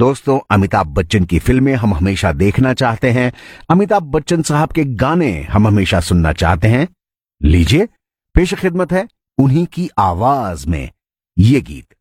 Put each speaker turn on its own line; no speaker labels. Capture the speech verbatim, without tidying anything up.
दोस्तों, अमिताभ बच्चन की फिल्में हम हमेशा देखना चाहते हैं, अमिताभ बच्चन साहब के गाने हम हमेशा सुनना चाहते हैं। लीजिए पेश खिदमत है उन्हीं की आवाज में ये गीत।